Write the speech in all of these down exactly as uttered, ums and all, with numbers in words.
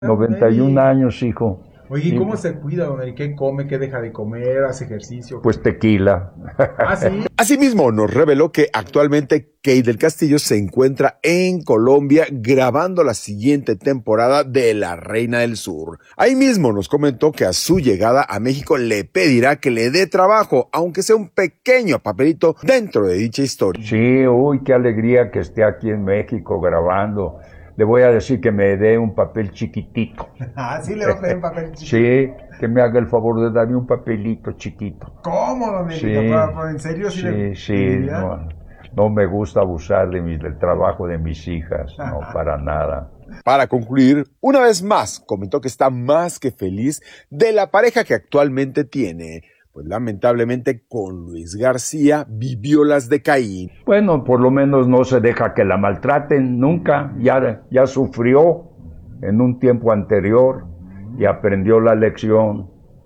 noventa y un años, hijo. Oye, ¿y cómo se cuida, don Eric? ¿Qué come? ¿Qué deja de comer? ¿Hace ejercicio? Pues tequila. ¿Ah, sí? Asimismo, nos reveló que actualmente Kate del Castillo se encuentra en Colombia grabando la siguiente temporada de La Reina del Sur. Ahí mismo nos comentó que a su llegada a México le pedirá que le dé trabajo, aunque sea un pequeño papelito dentro de dicha historia. Sí, uy, qué alegría que esté aquí en México grabando. Le voy a decir que me dé un papel chiquitito. Ah, sí, le voy a pedir un papel chiquitito. Sí, que me haga el favor de darme un papelito chiquito. ¿Cómo, don Eric? Sí, ¿en serio? Sí, sí, sí, no, no me gusta abusar de mi, del trabajo de mis hijas, no, para nada. Para concluir, una vez más, comentó que está más que feliz de la pareja que actualmente tiene. Pues lamentablemente con Luis García vivió las de Caín. Bueno, por lo menos no se deja que la maltraten nunca, ya, ya sufrió en un tiempo anterior y aprendió la lección.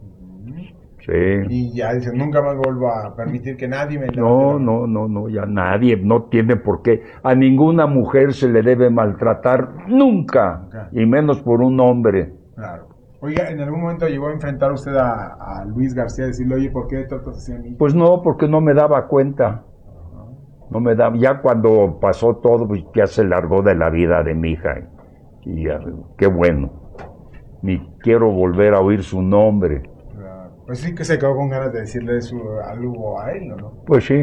Sí. Y ya dice, nunca más vuelvo a permitir que nadie me... No, no, no, no, ya nadie, no tiene por qué. A ninguna mujer se le debe maltratar nunca, nunca. Y menos por un hombre. Claro. Oiga, ¿en algún momento llegó a enfrentar usted a, a Luis García y decirle, oye, ¿por qué tratas así a mí? Pues no, porque no me daba cuenta. No me daba, ya cuando pasó todo, pues ya se largó de la vida de mi hija. Y ya, qué bueno. Ni quiero volver a oír su nombre. Claro. Pues sí que se quedó con ganas de decirle su, algo a él, ¿no? Pues sí,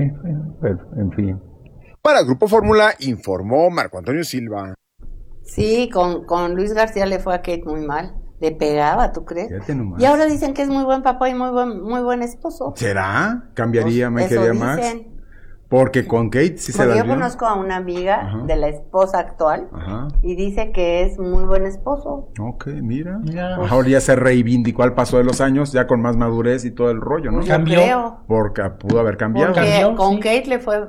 en fin. Para Grupo Fórmula informó Marco Antonio Silva. Sí, con, con Luis García le fue a Kate muy mal. Le pegaba, ¿tú crees? Y ahora dicen que es muy buen papá y muy buen muy buen esposo. ¿Será? ¿Cambiaría, pues, me quedaría más? Porque con Kate sí se la dio. Yo conozco a una amiga Ajá. de la esposa actual Ajá. y dice que es muy buen esposo. Ok, mira. mira. Pues, ahora ya se reivindicó al paso de los años, ya con más madurez y todo el rollo, ¿no? Pues cambió. Creo. Porque pudo haber cambiado. Porque ¿Cambió? con sí. Kate le fue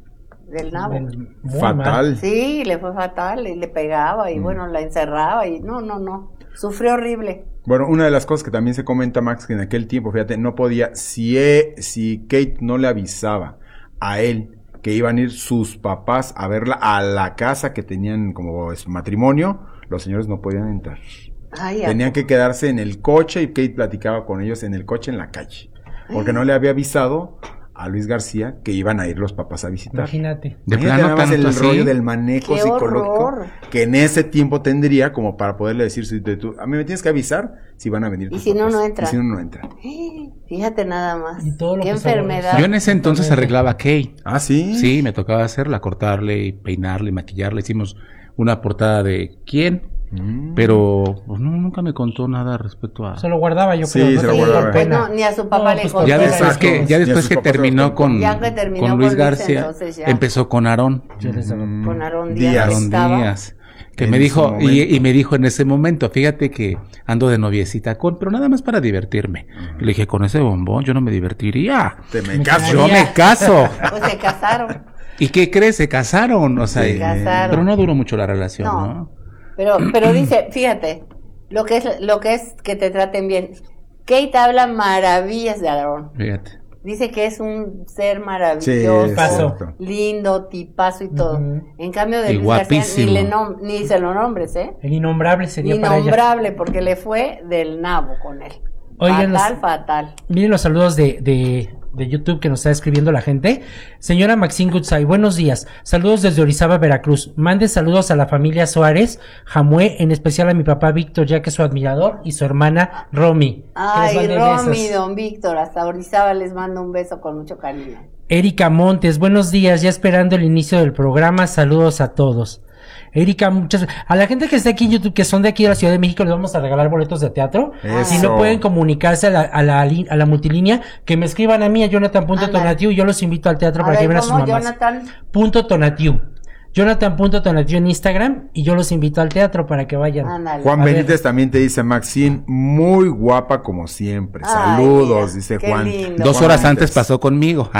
del nabo. Fatal. Sí, le fue fatal y le pegaba y mm. bueno, la encerraba y no, no, no. Sufrió horrible. Bueno, una de las cosas que también se comenta, Max, que en aquel tiempo, fíjate, no podía, si, he, si Kate no le avisaba a él que iban a ir sus papás a verla a la casa que tenían como su matrimonio, los señores no podían entrar. Ay, Tenían que quedarse en el coche y Kate platicaba con ellos en el coche en la calle, porque Ay. no le había avisado a Luis García que iban a ir los papás a visitar. Imagínate. De plano nada más el así? rollo del manejo ¡Qué psicológico horror! Que en ese tiempo tendría como para poderle decir, si te, tú, a mí me tienes que avisar si van a venir tus y si papás. no, no entra. Y si no, no entra. Fíjate nada más. Y todo lo Qué que enfermedad. Yo en ese entonces arreglaba a Kate. ¿Ah, sí? Sí, me tocaba hacerla, cortarle, peinarle, maquillarle. Hicimos una portada de ¿quién? Mm. Pero pues, no, nunca me contó nada respecto a... Se lo guardaba yo sí, creo. ¿no? Se lo sí, guardaba. Pues no, ni a su papá no, le pues, contó. Ya después que, ya después que terminó con, ya que terminó con Luis con García, entonces ya. empezó con Aarón. Mm. Con Aarón Díaz. Aarón Díaz. Que en me dijo, y, y me dijo en ese momento, fíjate que ando de noviecita con, pero nada más para divertirme. Uh-huh. Y le dije, con ese bombón yo no me divertiría. Te me caso. Yo me caso. Pues se casaron. ¿Y qué crees? Se casaron. O sea, se casaron. Pero no duró mucho la relación, ¿no? ¿no? Pero, pero dice, fíjate, lo que es, lo que es que te traten bien. Kate habla maravillas de Aarón. Fíjate. Dice que es un ser maravilloso, sí, lindo, tipazo y todo. Uh-huh. En cambio de y Luis guapísimo. García ni, le nom- ni se lo nombres, ¿eh? El innombrable sería innombrable, para ella. Porque le fue del nabo con él. Oigan, fatal, los, fatal. Miren los saludos de, de, de YouTube que nos está escribiendo la gente. Señora Maxine Goodsay, buenos días. Saludos desde Orizaba, Veracruz. Mande saludos a la familia Suárez, Jamué, en especial a mi papá Víctor, ya que es su admirador, y su hermana Romy. Ay, Romy, don Víctor, hasta Orizaba les mando un beso con mucho cariño. Erika Montes, buenos días, ya esperando el inicio del programa, saludos a todos. Erika, muchas a la gente que está aquí en YouTube, que son de aquí de la Ciudad de México, les vamos a regalar boletos de teatro. Eso. Si no pueden comunicarse a la, a la, a la multilínea, que me escriban a mí, a Jonathan punto tonatiu, y yo los invito al teatro a para ver, que vean a sus mamás. Jonathan punto tonatiu. Jonathan punto tonatiu en Instagram, y yo los invito al teatro para que vayan. Ándale. Juan A Benítez ver. también te dice, Maxine, muy guapa como siempre. Ay, saludos, mira, dice qué Juan. lindo. Dos Juan horas Benítez. antes pasó conmigo.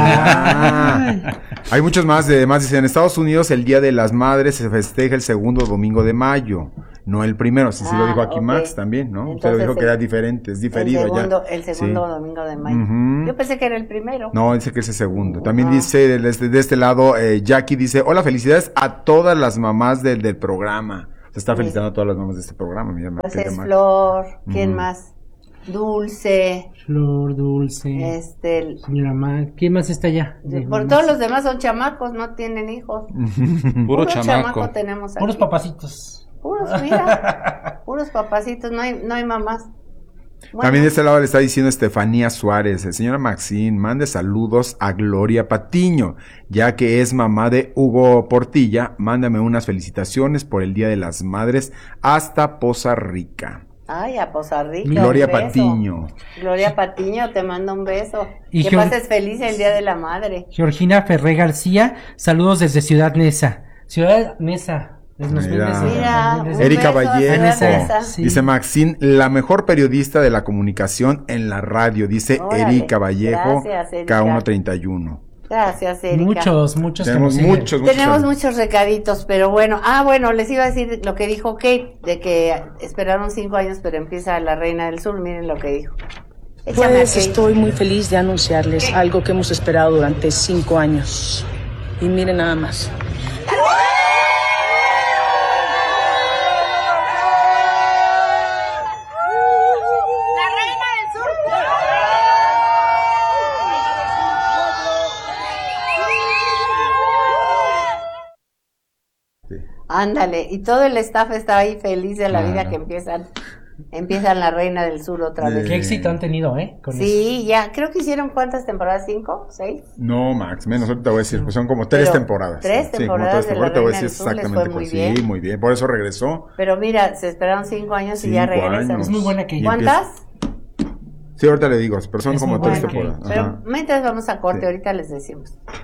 Ah. Hay muchos más, de más dicen, en Estados Unidos el Día de las Madres se festeja el segundo domingo de mayo, no el primero, así ah, sí lo dijo aquí okay. Max también, ¿no? Entonces, usted lo dijo el, que era diferente, es diferido el segundo, allá. El segundo sí. domingo de mayo. Uh-huh. Yo pensé que era el primero. No, dice que es el segundo. También uh-huh. dice, de este, de este lado, eh, Jackie dice, hola, felicidades a todas las mamás del, del programa. Se está felicitando a todas las mamás de este programa. Mira, pues es Max. Flor, ¿quién mm. más? Dulce. Flor, Dulce. Este. Señora Max. ¿Quién más está allá? Por todos los demás son chamacos, no tienen hijos. Puro, Puro chamaco. chamaco tenemos aquí. Puros papacitos. Puros, mira. Puros papacitos, no hay, no hay mamás. Bueno. También de este lado le está diciendo Estefanía Suárez, señora Maxine, mande saludos a Gloria Patiño, ya que es mamá de Hugo Portilla, mándame unas felicitaciones por el Día de las Madres hasta Poza Rica. Ay, a Poza Rica. Gloria Patiño. Gloria Patiño, te mando un beso. Y que Georg... pases feliz el Día de la Madre. Georgina Ferré García, saludos desde Ciudad Neza. Ciudad Neza. Mira, Mira, Erika Vallejo, sí. Dice Maxine, la mejor periodista de la comunicación en la radio, dice Órale, Erika Vallejo, gracias, Erika. K ciento treinta y uno. Gracias, Erika. Muchos, muchos. Tenemos muchos, muchos. Tenemos muchos recaditos, pero bueno. Ah, bueno, les iba a decir lo que dijo Kate, de que esperaron cinco años, pero empieza La Reina del Sur. Miren lo que dijo. Échame pues estoy muy feliz de anunciarles ¿Qué? Algo que hemos esperado durante cinco años. Y miren nada más. Ándale, y todo el staff está ahí feliz de la claro. vida que empiezan empiezan La Reina del Sur otra vez. Qué éxito han tenido, ¿eh? Con sí, eso. Ya, creo que hicieron ¿cuántas temporadas? ¿Cinco? ¿Seis? No, Max, menos, ahorita te voy a decir, pues son como tres Pero temporadas. Tres temporadas sí, de La Reina del Sur les fue muy bien. Sí, muy bien, por eso regresó. Pero mira, se esperaron cinco años cinco y ya regresan. Años. Es muy buena que ¿Cuántas? Sí, ahorita le digo, pero son es como tres temporadas. Pero mientras vamos a corte, sí. ahorita les decimos.